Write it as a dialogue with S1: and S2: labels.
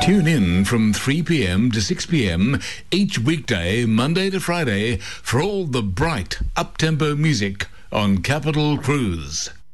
S1: Tune in from 3 p.m. to 6 p.m. each weekday, Monday to Friday, for all the bright, up-tempo music on Capital Cruise.